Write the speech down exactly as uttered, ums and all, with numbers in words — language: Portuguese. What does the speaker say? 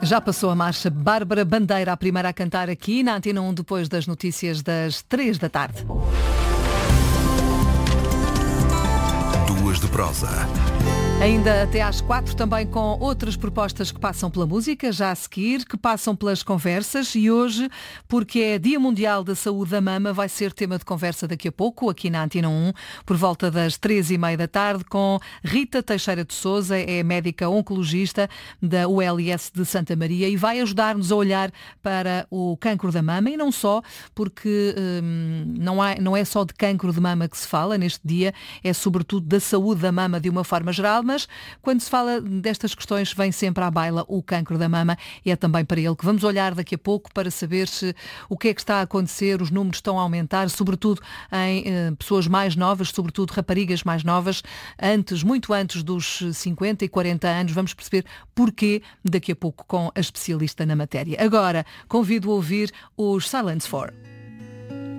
Já passou a marcha Bárbara Bandeira, a primeira a cantar aqui na Antena um, depois das notícias das três da tarde. Duas de prosa. Ainda até às quatro, também com outras propostas que passam pela música, já a seguir, que passam pelas conversas, e hoje, porque é Dia Mundial da Saúde da Mama, vai ser tema de conversa daqui a pouco, aqui na Antena um, por volta das três e meia da tarde, com Rita Teixeira de Sousa, é médica oncologista da U L S de Santa Maria e vai ajudar-nos a olhar para o cancro da mama, e não só, porque hum, não, há, não é só de cancro de mama que se fala neste dia, é sobretudo da saúde da mama de uma forma geral, mas quando se fala destas questões vem sempre à baila o cancro da mama, e é também para ele que vamos olhar daqui a pouco para saber se, o que é que está a acontecer, os números estão a aumentar, sobretudo em eh, pessoas mais novas, sobretudo raparigas mais novas, antes, muito antes dos cinquenta e quarenta anos. Vamos perceber porquê daqui a pouco com a especialista na matéria. Agora, convido a ouvir os Silence four.